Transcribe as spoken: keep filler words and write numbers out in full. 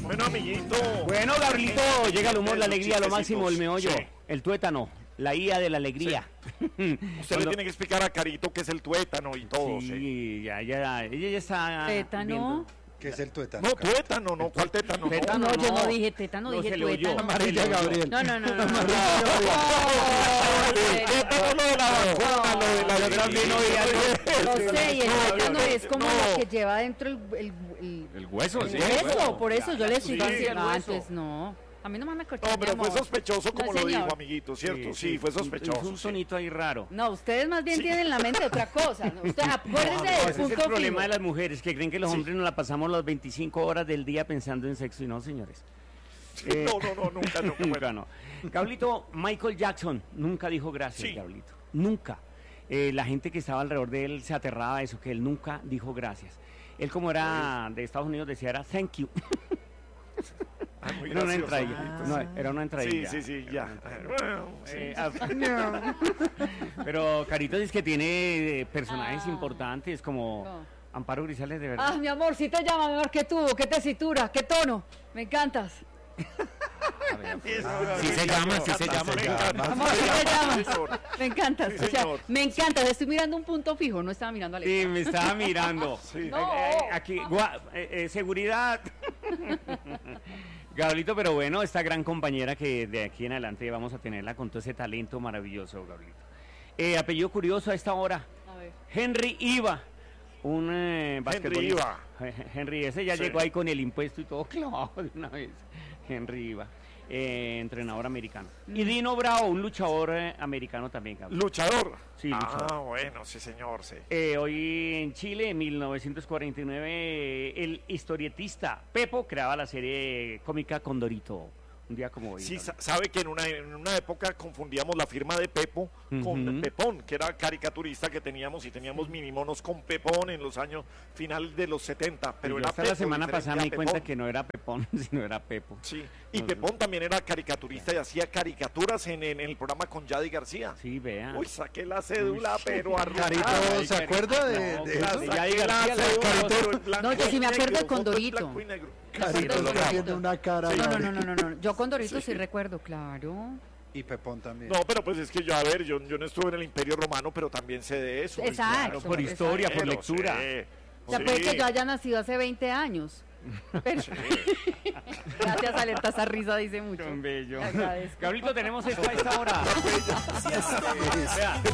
Bueno, amiguito. Bueno, Gabrielito, llega el humor, la alegría, lo máximo, el meollo, Sí. el tuétano, la I A de la alegría. Sí. Usted le tiene que explicar a Carito qué es el tuétano y todo. Sí, Sí. ya, ya, ella ya está Tétano. viendo. ¿Qué es el tuétano? No, tuétano, no. ¿Cuál tétano? Tétano. No, yo no. no dije tétano, No, dije se le oyó. tuétano. Amarilla, Gabriel. No, no, no, no. no, no. Tétano, lo de la vacuna, lo de la Yo también oía. No sé, y el No, tétano yo- es como no. lo que lleva dentro el, el, el, El hueso, el sí. hueso, por eso yo le estoy Sí, diciendo el hueso. antes, no. A mí no me van a cortar, No, pero mi fue amor. sospechoso como No, lo señor. dijo, amiguito, ¿cierto? Sí, fue Hizo sospechoso. un sí. sonito ahí raro. No, ustedes más bien Sí. tienen en la mente otra cosa. ¿no? Ustedes acuérdense No, del ese es el punto problema fijo. de las mujeres, que creen que los Sí. hombres nos la pasamos las veinticinco horas del día pensando en sexo y no, señores. Eh, No, no, no, nunca, nunca. Nunca bueno. no. Gablito, Michael Jackson nunca dijo gracias, Sí. Gablito. Nunca. Eh, la gente que estaba alrededor de él se aterraba de eso, que él nunca dijo gracias. Él, como era de Estados Unidos, decía era thank you. Ah, muy Era una gracioso, entradilla. amiguito. No, era una Sí, entradilla. sí, sí, Era ya. una entradilla. Bueno, sí. Eh, ah, pero Carito dice que tiene eh, personajes Ah. importantes como No. Amparo Grisales, de Ah, verdad. mi amor, si te llama, mi amor, qué tubo, qué tesitura, qué tono. Me encantas. Sí se llama, sí se llama. Me encanta. Amor, si te llama. señor. Me encantas. Sí, o sea, señor. me encantas. Estoy mirando un punto fijo, no estaba mirando a Alexa. Sí, me estaba mirando. Sí. Eh, eh, aquí, gua- eh, eh, seguridad. Gablito, pero bueno, esta gran compañera que de aquí en adelante vamos a tenerla con todo ese talento maravilloso, Gablito. Eh, apellido curioso a esta hora, A ver. Henry Iva, un eh, basquetbolista. Iva. Eh, Henry, ese ya Sí. llegó ahí con el impuesto y todo clavado de una vez. Henry Iva, eh, entrenador americano. Y Dino Bravo, un luchador eh, americano también, Gablito. Luchador. Sí, Ah, luchador. bueno, sí, señor, sí. Eh, hoy en Chile, en mil novecientos cuarenta y nueve, eh, el historietista Pepo creaba la serie cómica Condorito. Un día como hoy. Sí, ¿no? sa- sabe que en una, en una época confundíamos la firma de Pepo con Ujú. Pepón, que era caricaturista que teníamos y teníamos minimonos con Pepón en los años finales de los setenta. Pero Y yo era hasta Pepo, la semana diferente pasada me a di cuenta Pepón. que no era Pepón, sino era Pepo. Sí, y No, Pepón también era caricaturista y hacía caricaturas en, en el programa con Yadi García. Sí, vea. Uy, saqué la cédula, pero arrugada. Carito, ¿se acuerda de, No, de claro, eso? ya Saqué García, la la cédula, Carito. pero en blanco No, yo sí y me acuerdo de negro, foto en Condorito. blanco y negro. Carito No, no, no, tiene no. una cara. No, no, Gabriel. no, no, no, no. Yo con Dorito sí recuerdo, claro. Y Pepón también. No, pero pues es que yo, a ver, yo, yo no estuve en el Imperio Romano, pero también sé de eso. Exacto. Claro, por historia, por Pero lectura. sí, O sea, sí. puede que yo haya nacido hace veinte años. Pero... Gracias, Alerta, esa risa dice mucho. Tan bello. Le agradezco. Gablito, tenemos esto a esta hora. Vea,